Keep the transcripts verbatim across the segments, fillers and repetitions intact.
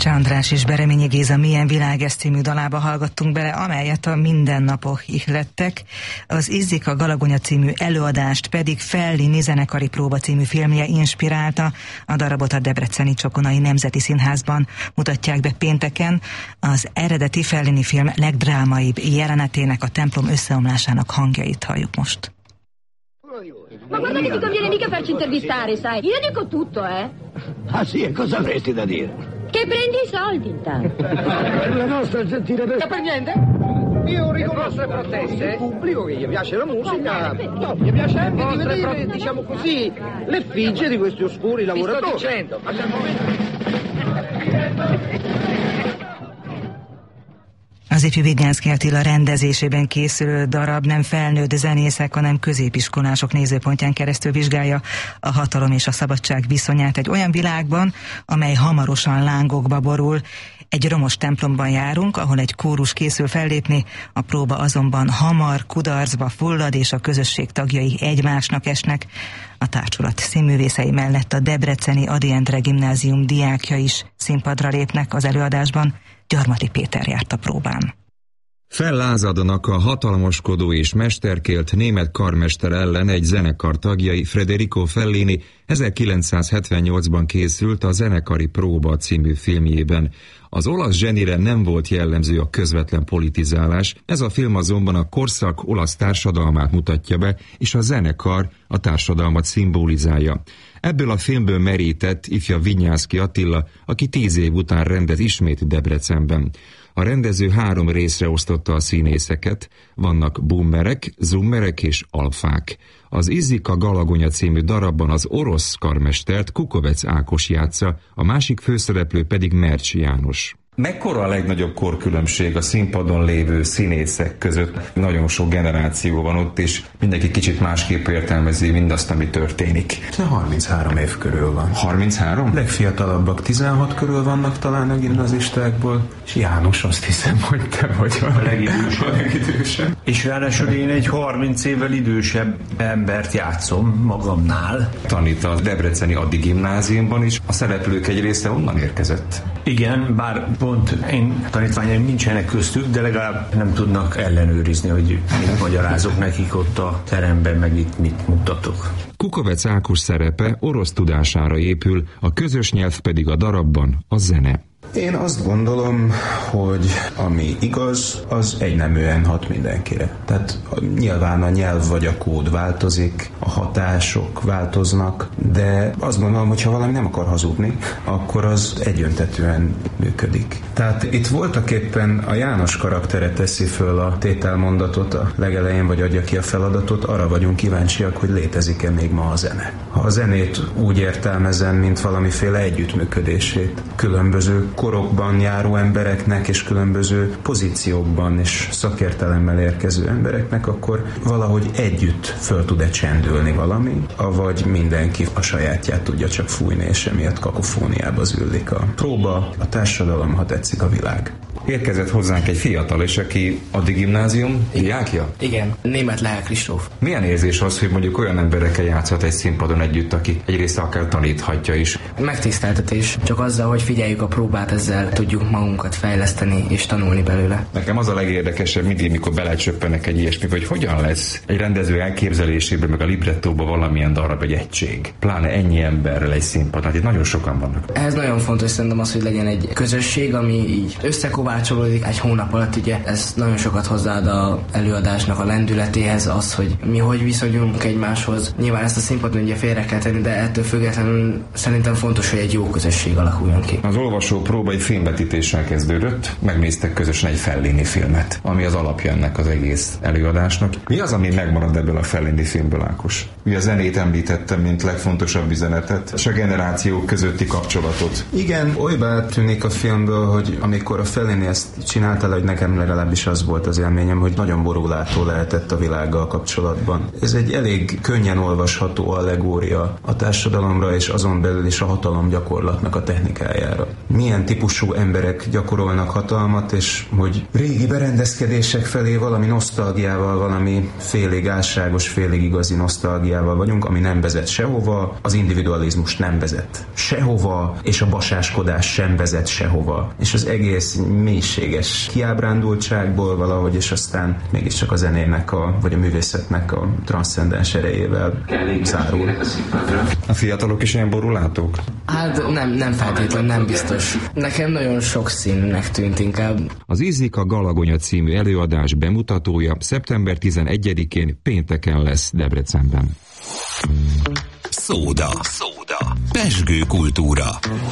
Pécse András és Bereményi Géza Milyen világ ez című dalába hallgattunk bele, amelyet a Mindennapok ihlettek. Az Izzik a Galagonya című előadást pedig Fellini zenekari próba című filmje inspirálta. A darabot a Debreceni Csokonai Nemzeti Színházban mutatják be pénteken. Az eredeti Fellini film legdrámaibb jelenetének, a templom összeomlásának hangjait halljuk most. Ma guarda che ti conviene mica farci intervistare, sai? Io dico tutto, eh? Ah sì, e cosa avresti da dire? Che prendi i soldi intanto. La nostra gentile... Ma per niente? Io riconosco le proteste. Il pubblico che gli piace la musica, no, gli piace anche di vedere, diciamo così, l'effigie di questi oscuri lavoratori. Ti sto dicendo, ma al momento... Az ifjú Vignyánszky Attila rendezésében készülő darab nem felnőtt zenészek, hanem középiskolások nézőpontján keresztül vizsgálja a hatalom és a szabadság viszonyát egy olyan világban, amely hamarosan lángokba borul. Egy romos templomban járunk, ahol egy kórus készül fellépni, a próba azonban hamar kudarcba fullad, és a közösség tagjai egymásnak esnek. A társulat színművészei mellett a debreceni Ady Endre Gimnázium diákja is színpadra lépnek az előadásban. Gyarmati Péter járt a próbán. Fellázadonak a hatalmaskodó és mesterkélt német karmester ellen egy zenekar tagjai. Federico Fellini ezerkilencszázhetvennyolcban készült a Zenekari próba című filmjében. Az olasz zsenire nem volt jellemző a közvetlen politizálás, ez a film azonban a korszak olasz társadalmát mutatja be, és a zenekar a társadalmat szimbolizálja. Ebből a filmből merített ifja Vignyánszky Attila, aki tíz év után rendez ismét Debrecenben. A rendező három részre osztotta a színészeket, vannak boomerek, zoomerek és alfák. Az Izzik a Galagonya című darabban az orosz karmestert Kukovec Ákos játsza, a másik főszereplő pedig Mercs János. Mekkora a legnagyobb korkülönbség a színpadon lévő színészek között? Nagyon sok generáció van ott, és mindenki kicsit másképp értelmezi mindazt, ami történik. harminchárom év körül van. harminchárom? Legfiatalabbak tizenhat körül vannak talán a gimnazistákból, és János, azt hiszem, hogy te vagy a legidősebb. A legidősebb. És ráadásul én egy harminc évvel idősebb embert játszom magamnál. Tanít a debreceni Ady Gimnáziumban is, a szereplők egy része onnan érkezett. Igen, bár pont én tanítványaim nincsenek köztük, de legalább nem tudnak ellenőrizni, hogy mit magyarázok nekik ott a teremben, meg itt mit mutatok. Kukovec Ákos szerepe orosz tudására épül, a közös nyelv pedig a darabban a zene. Én azt gondolom, hogy ami igaz, az egyneműen hat mindenkire. Tehát nyilván a nyelv vagy a kód változik, a hatások változnak, de azt gondolom, hogy ha valami nem akar hazudni, akkor az egyöntetűen működik. Tehát itt voltak éppen a János karaktere teszi föl a tételmondatot a legelején, vagy adja ki a feladatot, arra vagyunk kíváncsiak, hogy létezik-e még ma a zene. Ha a zenét úgy értelmezem, mint valamiféle együttműködését, különböző korokban járó embereknek és különböző pozíciókban és szakértelemmel érkező embereknek, akkor valahogy együtt föl tud-e csendülni valami, avagy mindenki a sajátját tudja csak fújni, és emiatt kakofóniába züllik a próba, a társadalom, ha tetszik a világ. Érkezett hozzánk egy fiatal, és aki Ady Gimnázium diákja? Igen, Németh Lehel Kristóf. Milyen érzés az, hogy mondjuk olyan emberekkel játszhat egy színpadon együtt, aki egyrészt akár taníthatja is? Megtiszteltetés, csak azzal, hogy figyeljük a próbát, ezzel tudjuk magunkat fejleszteni és tanulni belőle. Nekem az a legérdekesebb mindig, mikor belecsöppenek egy ilyesmi, hogy hogyan lesz egy rendező elképzelésében, meg a librettóban valamilyen darab, egy egység. Pláne ennyi emberrel egy színpadon, hát itt nagyon sokan vannak. Ez nagyon fontos szerintem az, hogy legyen egy közösség, ami így összekovácsolódik egy hónap alatt, ugye ez nagyon sokat hozzáad az előadásnak a lendületéhez, az, hogy mi hogy viszonyulunk egymáshoz. Nyilván ezt a színpadon ugye félre kell tenni, de ettől függetlenül szerintem fontos, hogy egy jó közösség alakuljon ki. Az olvasó próba egy filmvetítéssel kezdődött, megnéztek közösen egy Fellini filmet, ami az alapja ennek az egész előadásnak. Mi az, ami megmarad ebből a Fellini filmből, Ákos? Ugye a zenét említettem, mint legfontosabb üzenetet, és a generációk közötti kapcsolatot. Igen, olybá tűnik a filmből, hogy amikor a Fellini ami ezt csinálta, hogy nekem legalábbis az volt az élményem, hogy nagyon borulátó lehetett a világgal kapcsolatban. Ez egy elég könnyen olvasható allegória a társadalomra, és azon belül is a hatalom gyakorlatnak a technikájára. Milyen típusú emberek gyakorolnak hatalmat, és hogy régi berendezkedések felé valami nosztalgiával, valami félig álságos, félig igazi nosztalgiával vagyunk, ami nem vezet sehova, az individualizmus nem vezet sehova, és a basáskodás sem vezet sehova. És az egész mélységes kiábrándultságból valahogy, és aztán mégiscsak a zenének, a, vagy a művészetnek a transzcendens erejével zárul. A fiatalok is ilyen borulátók? Hát nem, nem feltétlenül, nem biztos. Nekem nagyon sok színűnek tűnt inkább. Az Izika Galagonya című előadás bemutatója szeptember tizenegyedikén pénteken lesz Debrecenben. Szóda. Szóda. Pezsgő kultúra.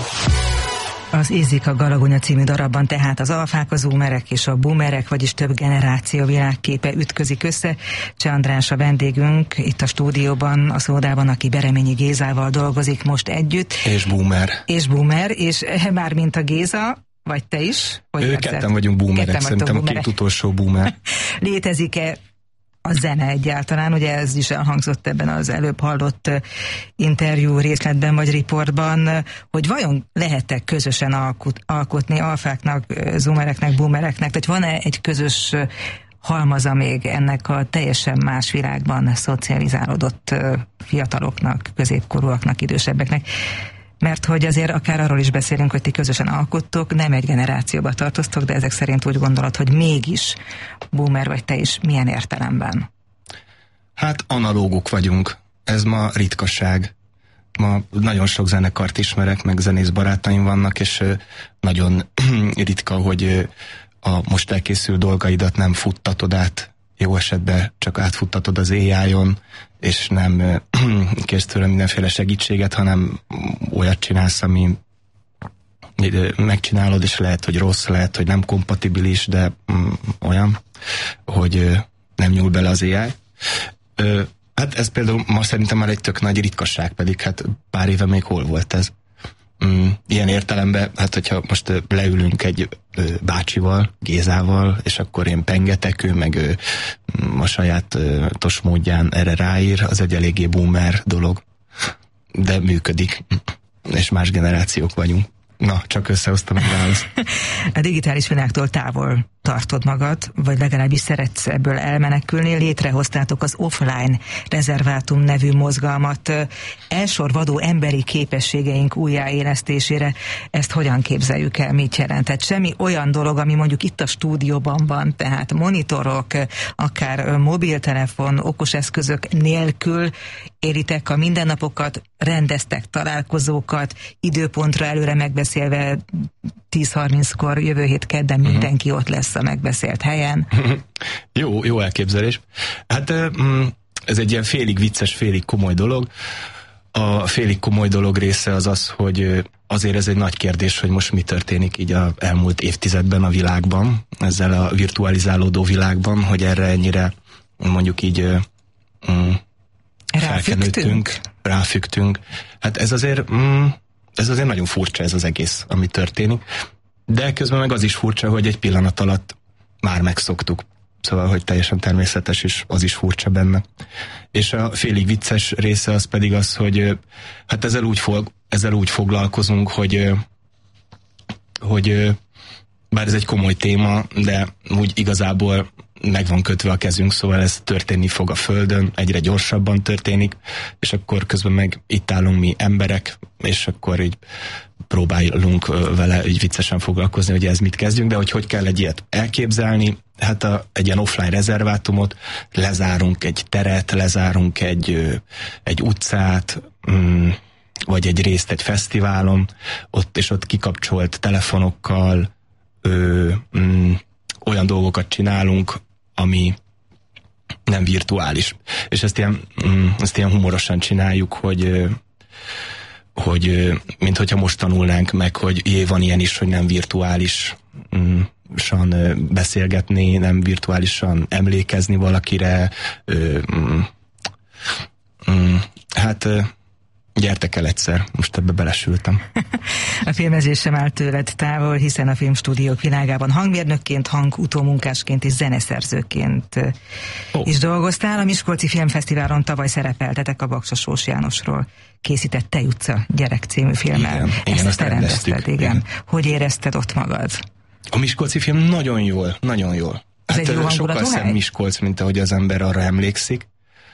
Az Izika Galagonya című darabban tehát az alfák, az zoomerek és a boomerek, vagyis több generáció világképe ütközik össze. Cseh András a vendégünk itt a stúdióban, a Szódában, aki Bereményi Gézával dolgozik most együtt. És boomer. És boomer, és már mint a Géza, vagy te is? Hogy ő ketten vagyunk boomerek, ketten szerintem boomerek. A két utolsó boomer. Létezik-e a zene egyáltalán? Ugye ez is elhangzott ebben az előbb hallott interjú részletben vagy riportban, hogy vajon lehet-e közösen alkot, alkotni alfáknak, zoomereknek, boomereknek, tehát van-e egy közös halmaza még ennek a teljesen más világban szocializálódott fiataloknak, középkorúaknak, idősebbeknek? Mert hogy azért akár arról is beszélünk, hogy ti közösen alkottok, nem egy generációba tartoztok, de ezek szerint úgy gondolod, hogy mégis boomer vagy te is, milyen értelemben? Hát analógok vagyunk. Ez ma ritkaság. Ma nagyon sok zenekart ismerek, meg zenész barátaim vannak, és nagyon ritka, hogy a most elkészült dolgaidat nem futtatod át, jó esetben csak átfuttatod az á í-on, és nem kérsz tőle mindenféle segítséget, hanem olyat csinálsz, ami megcsinálod, és lehet, hogy rossz, lehet, hogy nem kompatibilis, de mm, olyan, hogy nem nyúl bele az á í. Ö, hát ez például ma szerintem már egy tök nagy ritkasság, pedig hát pár éve még hol volt ez. Mm, ilyen értelemben, hát hogyha most leülünk egy ö, bácsival, Gézával, és akkor én pengetek, ő meg ö, a saját ö, tos módján erre ráír, az egy eléggé boomer dolog, de működik, és más generációk vagyunk. Na, csak összehoztam egy választ. A digitális világtól távol tartod magad, vagy legalábbis szeretsz ebből elmenekülni. Létrehoztátok az Offline Rezervátum nevű mozgalmat elsorvadó emberi képességeink újjáélesztésére. Ezt hogyan képzeljük el, mit jelent? Tehát semmi olyan dolog, ami mondjuk itt a stúdióban van, tehát monitorok, akár mobiltelefon, okoseszközök nélkül éritek a mindennapokat, rendeztek találkozókat, időpontra előre megbeszélve tíz-harminckor jövő hét kedden mindenki ott lesz a megbeszélt helyen. Jó, jó elképzelés. Hát ez egy ilyen félig vicces, félig komoly dolog. A félig komoly dolog része az az, hogy azért ez egy nagy kérdés, hogy most mi történik így az elmúlt évtizedben a világban, ezzel a virtualizálódó világban, hogy erre ennyire mondjuk így mm, felkenődtünk, ráfügtünk. Hát ez azért... Mm, Ez azért nagyon furcsa, ez az egész, ami történik. De közben meg az is furcsa, hogy egy pillanat alatt már megszoktuk. Szóval, hogy teljesen természetes, és az is furcsa benne. És a félig vicces része az pedig az, hogy hát ezzel úgy, fog, ezzel úgy foglalkozunk, hogy, hogy bár ez egy komoly téma, de úgy igazából meg van kötve a kezünk, szóval ez történni fog a Földön, egyre gyorsabban történik, és akkor közben meg itt állunk mi emberek, és akkor így próbálunk vele így viccesen foglalkozni, hogy ez mit kezdjünk, de hogy hogy kell egy ilyet elképzelni, hát a, egy ilyen offline rezervátumot, lezárunk egy teret, lezárunk egy, egy utcát, mm, vagy egy részt egy fesztiválon, ott és ott kikapcsolt telefonokkal ö, mm, olyan dolgokat csinálunk, ami nem virtuális. És ezt ilyen, ezt ilyen humorosan csináljuk, hogy, hogy mint hogyha most tanulnánk meg, hogy jé, van ilyen is, hogy nem virtuálisan beszélgetni, nem virtuálisan emlékezni valakire. Hát Gyertek el egyszer, most ebbe belesültem. A filmezés sem áll tőled távol, hiszen a filmstúdiók világában hangmérnökként, hangutómunkásként és zeneszerzőként oh. is dolgoztál. A Miskolci Filmfesztiválon tavaly szerepeltetek a Baksa Sós Jánosról készített Tej utca gyerek című filmmel. Igen, igen, ezt rendezted, igen. igen. Hogy érezted ott magad? A miskolci film nagyon jól, nagyon jól. Ez hát, egy jó sokkal szebb Miskolc, mint ahogy az ember arra emlékszik.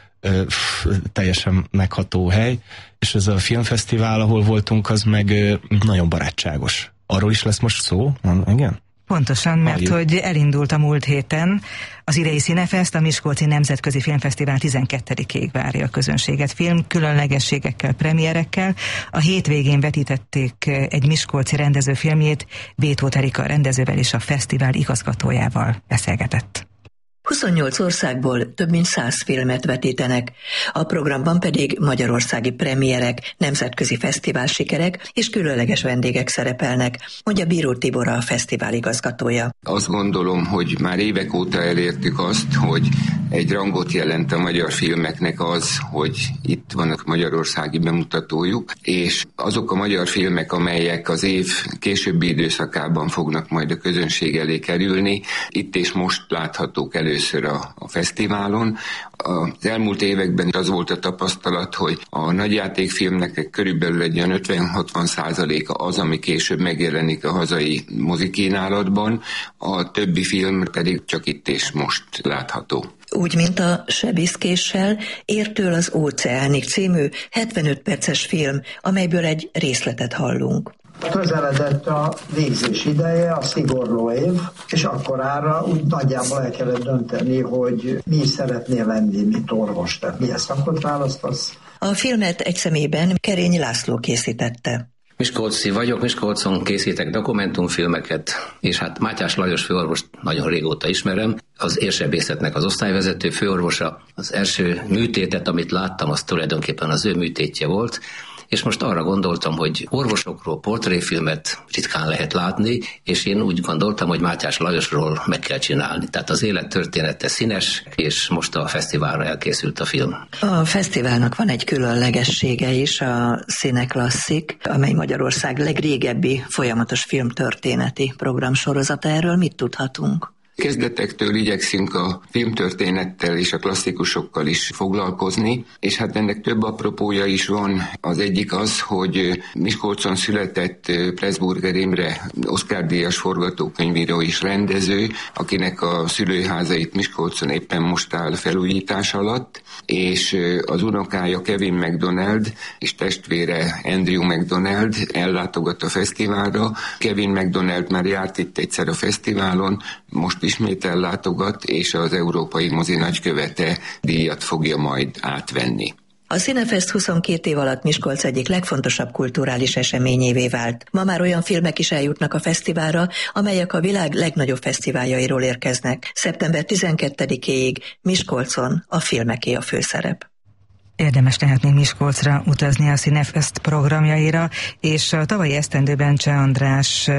Pff, teljesen megható hely, és ez a filmfesztivál, ahol voltunk, az meg nagyon barátságos. Arról is lesz most szó? Igen? Pontosan, mert Halljuk. hogy elindult a múlt héten az idei Cinefest, a Miskolci Nemzetközi Filmfesztivál tizenketedikéig várja a közönséget film különlegességekkel, premierekkel. A hétvégén vetítették egy miskolci rendező filmjét, Bétót Erika rendezővel és a fesztivál igazgatójával beszélgetett. huszonnyolc országból több mint száz filmet vetítenek, a programban pedig magyarországi premierek, nemzetközi fesztivál sikerek és különleges vendégek szerepelnek, mondja Bíró Tibor, a fesztivál igazgatója. Azt gondolom, hogy már évek óta elértük azt, hogy egy rangot jelent a magyar filmeknek az, hogy itt vannak magyarországi bemutatójuk, és azok a magyar filmek, amelyek az év későbbi időszakában fognak majd a közönség elé kerülni, itt és most láthatók elő a, a fesztiválon. Az elmúlt években az volt a tapasztalat, hogy a nagyjátékfilmnek körülbelül egy olyan ötven-hatvan százaléka az, ami később megjelenik a hazai mozikínálatban, a többi film pedig csak itt és most látható. Úgy, mint a Sebiszkéssel, Értől az óceánig című hetvenöt perces film, amelyből egy részletet hallunk. Közeledett a végzés ideje, a szigorló év, és akkorára úgy nagyjából el kellett dönteni, hogy mi is szeretnél lenni, mint orvos, tehát milyen szakot választasz. A filmet egy személyben Kerényi László készítette. Miskolci vagyok, Miskolcon készítek dokumentumfilmeket, és hát Mátyás Lajos főorvost nagyon régóta ismerem. Az érsebészetnek az osztályvezető főorvosa. Az első műtétet, amit láttam, az tulajdonképpen az ő műtétje volt, és most arra gondoltam, hogy orvosokról portréfilmet ritkán lehet látni, és én úgy gondoltam, hogy Mátyás Lajosról meg kell csinálni. Tehát az élet története színes, és most a fesztiválra elkészült a film. A fesztiválnak van egy különlegessége is, a Cine Klasszik, amely Magyarország legrégebbi folyamatos filmtörténeti programsorozata. Erről mit tudhatunk? Kezdetektől igyekszünk a filmtörténettel és a klasszikusokkal is foglalkozni, és hát ennek több apropója is van. Az egyik az, hogy Miskolcon született Pressburger Imre Oscar-díjas forgatókönyvíró és rendező, akinek a szülőházait Miskolcon éppen most áll felújítás alatt, és az unokája Kevin MacDonald és testvére Andrew MacDonald ellátogat a fesztiválra. Kevin MacDonald már járt itt egyszer a fesztiválon, most ismét ellátogat, és az Európai Mozi Nagykövete díjat fogja majd átvenni. A Cinefest huszonkét év alatt Miskolc egyik legfontosabb kulturális eseményévé vált. Ma már olyan filmek is eljutnak a fesztiválra, amelyek a világ legnagyobb fesztiváljairól érkeznek. szeptember tizenkettedikéig Miskolcon a filmeké a főszerep. Érdemes lehet még Miskolcra utazni a Cinefest programjaira, és a tavalyi esztendőben Cseh András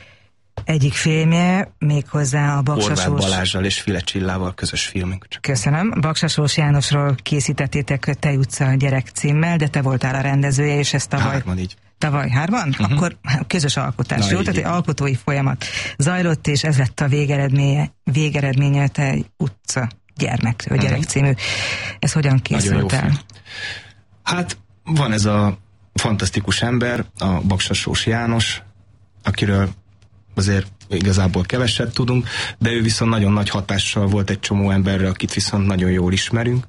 egyik filmje, méghozzá a Baksa Sós... Horváth Balázsral és File Csillával közös filmünk. Köszönöm. Baksa Sós Jánosról készítettétek Tej utca gyerek címmel, de te voltál a rendezője, és ezt tavaly... Hárman így. Tavaly hárman? Uh-huh. Akkor közös alkotás, Na, jó? Tehát egy alkotói folyamat zajlott, és ez lett a végeredménye, végeredménye Tej utca gyermek, vagy gyerek uh-huh. című. Ez hogyan készült el? Hát van ez a fantasztikus ember, a Baksa Sós János, akiről azért igazából keveset tudunk, de ő viszont nagyon nagy hatással volt egy csomó emberre, akit viszont nagyon jól ismerünk.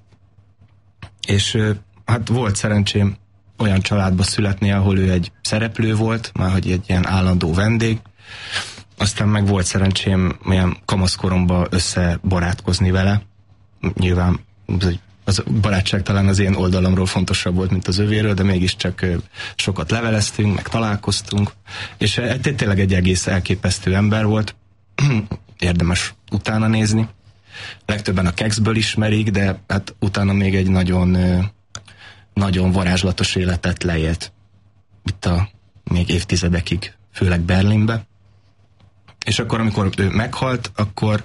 És hát volt szerencsém olyan családba születni, ahol ő egy szereplő volt, már hogy egy ilyen állandó vendég. Aztán meg volt szerencsém olyan kamaszkoromban összebarátkozni vele. Nyilván az barátság talán az én oldalamról fontosabb volt, mint az övéről, de mégiscsak sokat leveleztünk, meg találkoztunk, és tényleg egy egész elképesztő ember volt, érdemes utána nézni. Legtöbben a Kexből ismerik, de hát utána még egy nagyon, nagyon varázslatos életet leélt itt a még évtizedekig, főleg Berlinbe. És akkor, amikor ő meghalt, akkor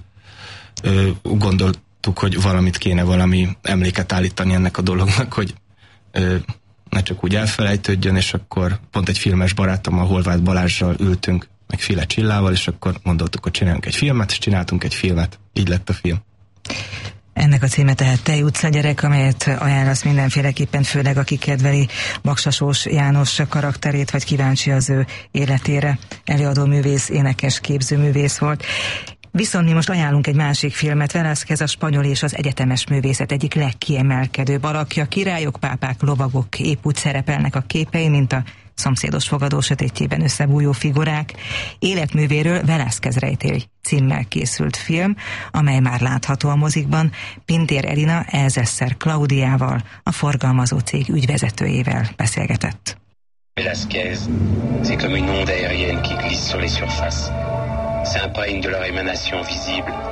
gondolt, hogy valamit kéne, valami emléket állítani ennek a dolognak, hogy ö, ne csak úgy elfelejtődjön, és akkor pont egy filmes barátommal, Horváth Balázsral ültünk, meg File Csillával, és akkor gondoltuk, hogy csináljunk egy filmet, és csináltunk egy filmet. Így lett a film. Ennek a címe tehát Tej utca gyerek, amelyet ajánlasz mindenféleképpen, főleg aki kedveli Baksasós János karakterét, vagy kíváncsi az ő életére. Előadó művész, énekes, képzőművész volt. Viszont mi most ajánlunk egy másik filmet, Velázquez a spanyol és az egyetemes művészet egyik legkiemelkedőbb alakja. Királyok, pápák, lovagok épp úgy szerepelnek a képei, mint a Szomszédos fogadó sötétjében összebújó figurák. Életművéről Velázquez rejtély címmel készült film, amely már látható a mozikban. Pintér Elina Elzesszer Klaudiával, a forgalmazó cég ügyvezetőjével beszélgetett. Velázquez, c'est comme une onde aérienne qui glisse sur les surfaces. S'imprègne de leur émanation visible.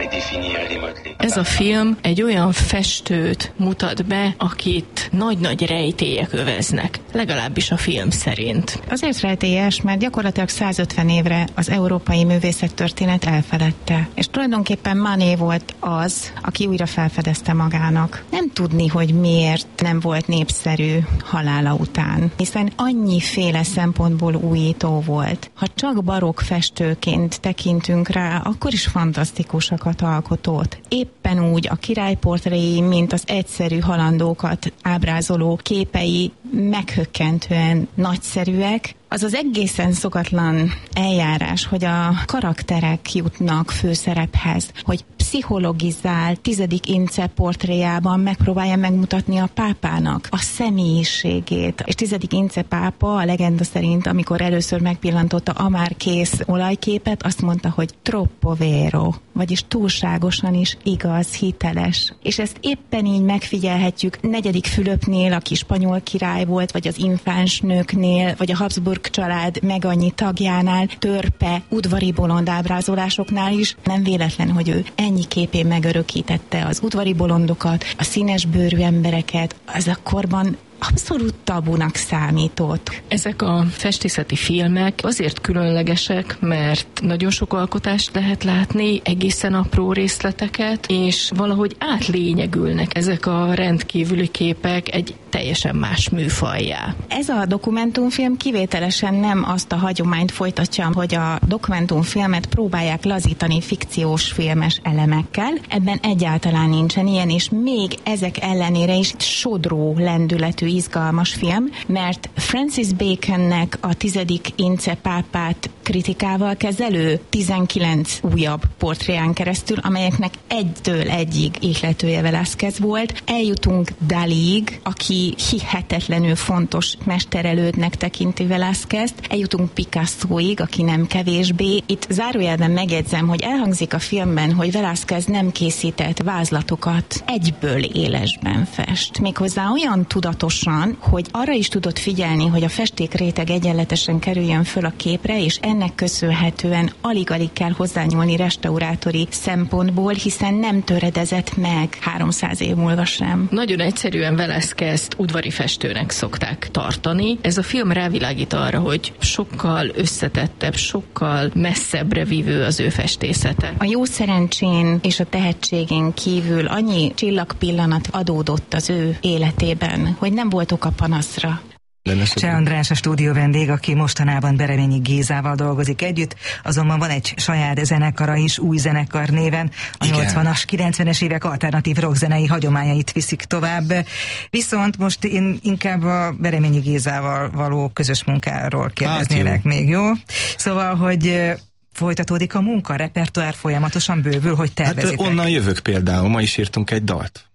Ez a film egy olyan festőt mutat be, akit nagy-nagy rejtélyek öveznek, legalábbis a film szerint. Azért rejtélyes, mert gyakorlatilag százötven évre az európai művészettörténet elfeledte. És tulajdonképpen Manet volt az, aki újra felfedezte magának. Nem tudni, hogy miért nem volt népszerű halála után, hiszen annyiféle szempontból újító volt. Ha csak barokk festőként tekintünk rá, akkor is fantasztikus alkotót. Éppen úgy a királyportréi, mint az egyszerű halandókat ábrázoló képei meghökkentően nagyszerűek. Az az egészen szokatlan eljárás, hogy a karakterek jutnak főszerephez, hogy pszichologizál tizedik Ince portréjában megpróbálja megmutatni a pápának a személyiségét. És tizedik Ince pápa a legenda szerint, amikor először megpillantotta a már kész olajképet, azt mondta, hogy troppo vero, vagyis túlságosan is igaz, hiteles. És ezt éppen így megfigyelhetjük negyedik Fülöpnél, aki spanyol király volt, vagy az infáns nőknél, vagy a Habsburg család meg annyi tagjánál, törpe, udvari bolond ábrázolásoknál is. Nem véletlen, hogy ő ennyi képén megörökítette az udvari bolondokat, a színes bőrű embereket. Az a korban abszolút tabunak számított. Ezek a festészeti filmek azért különlegesek, mert nagyon sok alkotást lehet látni, egészen apró részleteket, és valahogy átlényegülnek ezek a rendkívüli képek egy teljesen más műfajjá. Ez a dokumentumfilm kivételesen nem azt a hagyományt folytatja, hogy a dokumentumfilmet próbálják lazítani fikciós filmes elemekkel. Ebben egyáltalán nincsen ilyen, és még ezek ellenére is sodró lendületű, izgalmas film, mert Francis Baconnek a tizedik Ince pápát kritikával kezelő tizenkilenc újabb portréján keresztül, amelyeknek egytől egyig ihletője Velázquez volt. Eljutunk Daliig, aki hihetetlenül fontos mesterelődnek tekinti Velázquezt. Eljutunk Picassoig, aki nem kevésbé. Itt zárójelben megjegyzem, hogy elhangzik a filmben, hogy Velázquez nem készített vázlatokat, egyből élesben fest. Méghozzá olyan tudatosan, hogy arra is tudott figyelni, hogy a festékréteg egyenletesen kerüljön föl a képre, és ennek köszönhetően alig-alig kell hozzányúlni restaurátori szempontból, hiszen nem töredezett meg háromszáz év múlva sem. Nagyon egyszerűen Velázquezt udvari festőnek szokták tartani. Ez a film rávilágít arra, hogy sokkal összetettebb, sokkal messzebbre vívő az ő festészete. A jó szerencsén és a tehetségén kívül annyi csillagpillanat adódott az ő életében, hogy nem volt oka panaszra. Cseh András a stúdió vendég, aki mostanában Bereményi Gézával dolgozik együtt, azonban van egy saját zenekara is, új zenekar néven, a igen. nyolcvanas, kilencvenes évek alternatív rockzenei hagyományait viszik tovább. Viszont most én inkább a Bereményi Gézával való közös munkáról kérdeznélek hát még, jó? Szóval, hogy folytatódik a munka, a repertoár folyamatosan bővül, hogy tervezitek? Hát onnan jövök például, ma is írtunk egy dalt.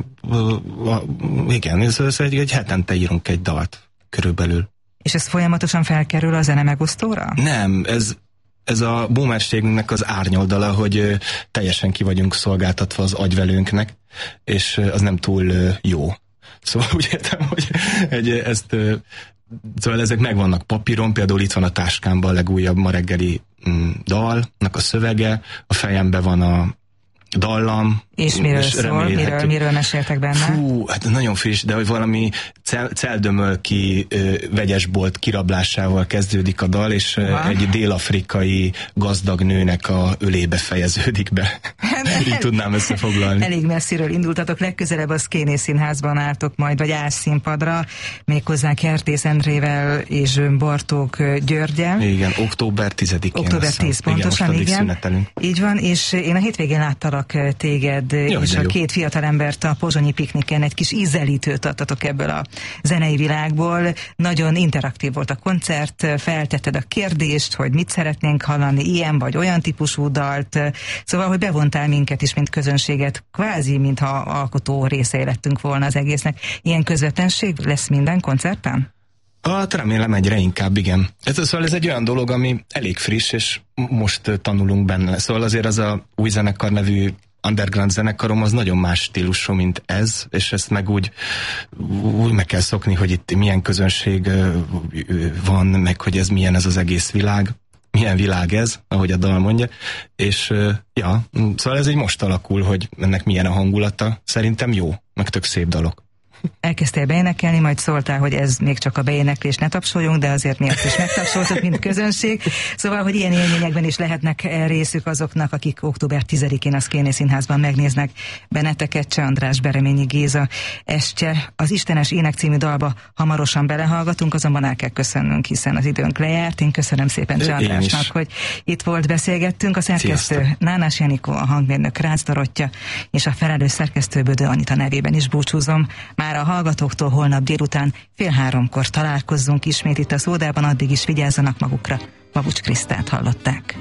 Igen, ez, ez egy, egy hetente írunk egy dalt. Körülbelül. És ez folyamatosan felkerül a zene megosztóra? Nem, ez, ez a boomerségünknek az árnyoldala, hogy ö, teljesen ki vagyunk szolgáltatva az agyvelőnknek, és ö, az nem túl ö, jó. Szóval úgy értem, hogy egy, ezt, ö, szóval ezek megvannak papíron, például itt van a táskámban a legújabb ma reggeli mm, dalnak a szövege, a fejemben van a dallam. És miről és szól? Miről, miről meséltek benne? Fú, hát nagyon friss, de hogy valami cel, celdömölki ö, vegyesbolt kirablásával kezdődik a dal, és ö, egy dél-afrikai gazdag nőnek a ölébe fejeződik be. Így tudnám összefoglalni. Elég messziről indultatok, legközelebb a Szkéné Színházban álltok majd, vagy állsz színpadra, méghozzá Kertész Endrével és Bartók Györgyel. Igen, október tizedikén. október tíz pontosan, igen. igen. Szünetelünk. Így van, és én a hétvégén láttalak téged, jó, és a jó. két fiatalembert a pozsonyi pikniken egy kis ízelítőt adtatok ebből a zenei világból. Nagyon interaktív volt a koncert, feltetted a kérdést, hogy mit szeretnénk hallani, ilyen vagy olyan típusú dalt, szóval, hogy bevontál minket is, mint közönséget, kvázi, mintha alkotó részei lettünk volna az egésznek. Ilyen közvetlenség lesz minden koncerten? Hát remélem egyre inkább, igen. Ez, szóval ez egy olyan dolog, ami elég friss, és most tanulunk benne. Szóval azért az a új zenekar nevű underground zenekarom az nagyon más stílusú, mint ez, és ezt meg úgy, úgy meg kell szokni, hogy itt milyen közönség van, meg hogy ez milyen ez az egész világ. Milyen világ ez, ahogy a dal mondja, és ja, szóval ez így most alakul, hogy ennek milyen a hangulata. Szerintem jó, meg tök szép dalok. Elkezdtél beénekelni, majd szóltál, hogy ez még csak a beéneklés, ne tapsoljunk, de azért mi azt is megtapsoltuk, mint közönség. Szóval, hogy ilyen élményekben is lehetnek részük azoknak, akik október tizedikén a Szkéné Színházban megnéznek benneteket. Cseh András, Bereményi Géza, Estje. Az Istenes Ének című dalba hamarosan belehallgatunk, azonban el kell köszönnünk, hiszen az időnk lejárt. Én köszönöm szépen Cseh Andrásnak, hogy itt volt, beszélgettünk. A szerkesztő Sziasztok. Nánás Janikó, a hangmérnök Rácz Dorottya, és a felelős szerkesztő Bödö Anita nevében is búcsúzom. Már a hallgatóktól holnap délután fél háromkor találkozzunk ismét itt a Szódában, addig is vigyázzanak magukra. Babucs Krisztát hallották.